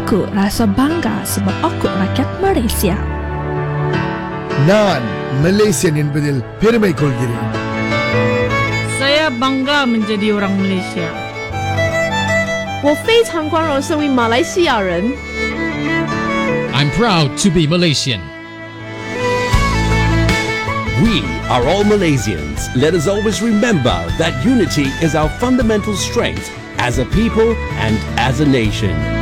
Aku rasa bangga sebab aku rakyat Malaysia. நான் மலேசியன் என்பதில் பெருமை கொள்கிறேன். Saya bangga menjadi orang Malaysia. 我非常光荣身为马来西亚人。 I'm proud to be Malaysian. We are all Malaysians. Let us always remember that unity is our fundamental strength as a people and as a nation.